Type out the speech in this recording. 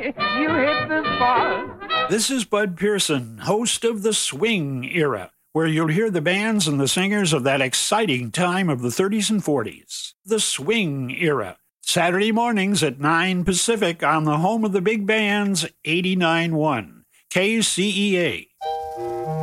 You hit the spot. This is Bud Pearson, host of The Swing Era, where you'll hear the bands and the singers of that exciting time of the 30s and 40s. The Swing Era, Saturday mornings at 9 Pacific on the home of the big bands, 89.1 KCEA.